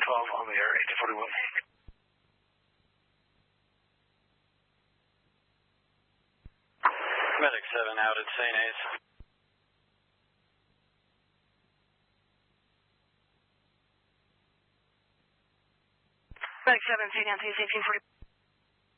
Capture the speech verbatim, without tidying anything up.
twelve on the air, eighteen forty-one. Medic seven out at Saint A's. Medic seven, Saint Anthony's, eighteen forty.